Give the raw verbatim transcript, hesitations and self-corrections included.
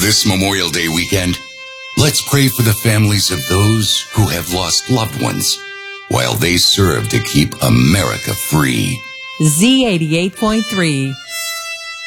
This Memorial Day weekend, let's pray for the families of those who have lost loved ones while they serve to keep America free. Z eighty-eight point three.